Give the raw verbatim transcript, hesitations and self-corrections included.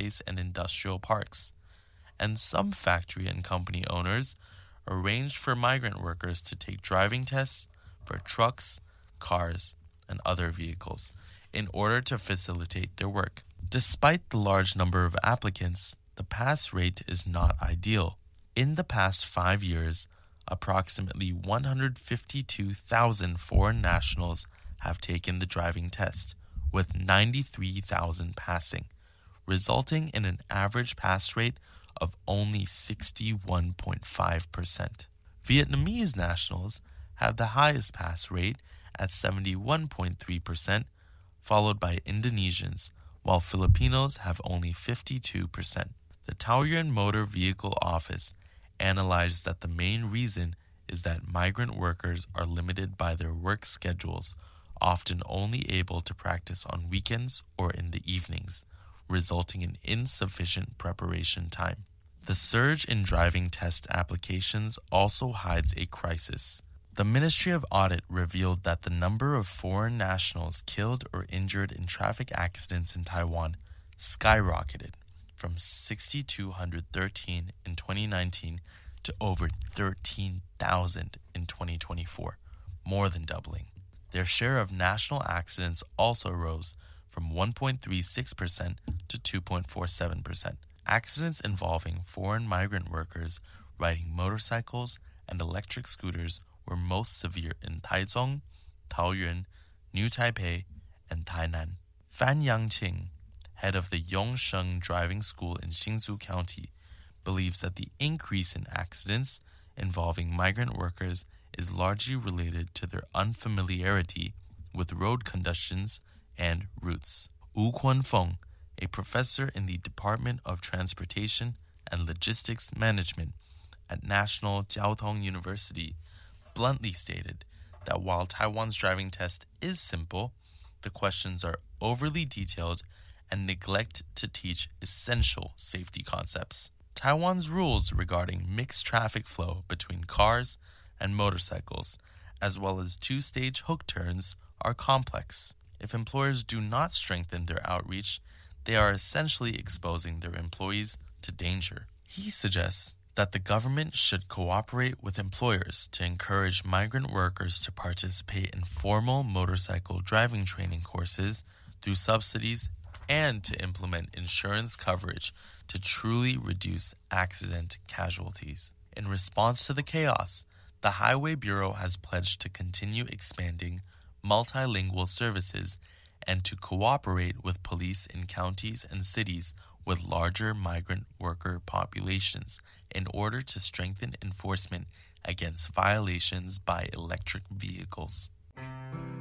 highways and industrial parks. And some factory and company owners arranged for migrant workers to take driving tests for trucks, cars, and other vehicles in order to facilitate their work. Despite the large number of applicants, the pass rate is not ideal. In the past five years, approximately one hundred fifty-two thousand foreign nationals have taken the driving test, with ninety-three thousand passing, resulting in an average pass rate of only sixty-one point five percent. Vietnamese nationals have the highest pass rate at seventy-one point three percent, followed by Indonesians, while Filipinos have only fifty-two percent. The Taoyuan Motor Vehicle Office analyzed that the main reason is that migrant workers are limited by their work schedules, often only able to practice on weekends or in the evenings, resulting in insufficient preparation time. The surge in driving test applications also hides a crisis. The Ministry of Audit revealed that the number of foreign nationals killed or injured in traffic accidents in Taiwan skyrocketed from six thousand two hundred thirteen in twenty nineteen to over thirteen thousand in twenty twenty-four, more than doubling. Their share of national accidents also rose from one point three six percent to two point four seven percent. Accidents involving foreign migrant workers riding motorcycles and electric scooters were most severe in Taichung, Taoyuan, New Taipei, and Tainan. Fan Yangqing, head of the Yongsheng Driving School in Hsinchu County, believes that the increase in accidents involving migrant workers is largely related to their unfamiliarity with road conditions and routes. Wu Kunfeng, a professor in the Department of Transportation and Logistics Management at National Jiao Tong University, bluntly stated that while Taiwan's driving test is simple, the questions are overly detailed and neglect to teach essential safety concepts. Taiwan's rules regarding mixed traffic flow between cars and motorcycles, as well as two-stage hook turns, are complex. If employers do not strengthen their outreach, they are essentially exposing their employees to danger. He suggests that the government should cooperate with employers to encourage migrant workers to participate in formal motorcycle driving training courses through subsidies and to implement insurance coverage to truly reduce accident casualties. In response to the chaos, the Highway Bureau has pledged to continue expanding multilingual services and to cooperate with police in counties and cities with larger migrant worker populations in order to strengthen enforcement against violations by electric vehicles.